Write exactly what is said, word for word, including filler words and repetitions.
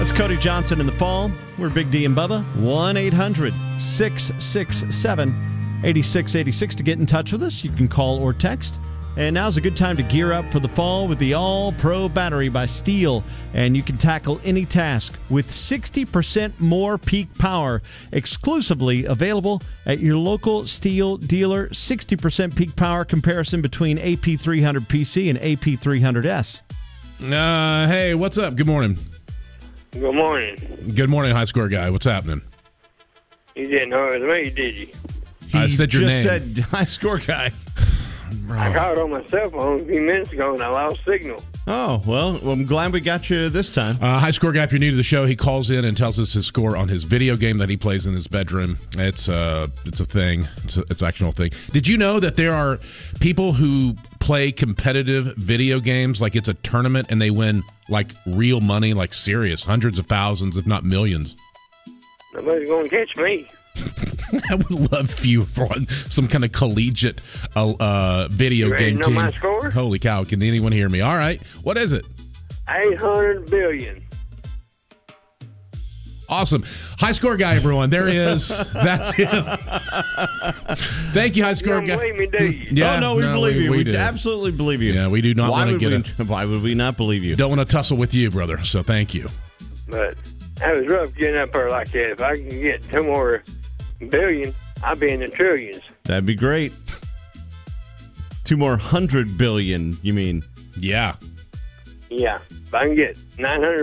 It's Cody Johnson in the fall. We're Big D and Bubba. one eight hundred six six seven eight six eight six to get in touch with us. You can call or text. And now's a good time to gear up for the fall with the All-Pro Battery by Steel. And you can tackle any task with sixty percent more peak power. Exclusively available at your local Steel dealer. sixty percent peak power comparison between A P three hundred P C and A P three hundred S. Uh, hey, what's up? Good morning. Good morning. Good morning, high score guy. What's happening? You didn't know it was me, did you? I said your just name. said high score guy. I called on my cell phone a few minutes ago and I lost signal. Oh, well, well, I'm glad we got you this time. Uh, high score guy, if you're new to the show, he calls in and tells us his score on his video game that he plays in his bedroom. It's, uh, it's a thing. It's, a, it's an actual thing. Did you know that there are people who play competitive video games like it's a tournament and they win like real money, like serious, hundreds of thousands, if not millions? Nobody's going to catch me. I would love you for some kind of collegiate uh, uh, video You ready game to know team. my score? Holy cow, can anyone hear me? All right, what is it? eight hundred billion. Awesome. High score guy, everyone. There he is. That's him. Thank you, high You score don't guy. believe me, do you? Yeah, oh, no, we believe you. We, do. absolutely believe you. Yeah, we do not why want to would get we, Why would we not believe you? Don't want to tussle with you, brother, so thank you. But that was rough getting up there like that. If I can get two more billion, I'll be in the trillions. That'd be great. Two more hundred billion, you mean? Yeah. Yeah. If I can get nine hundred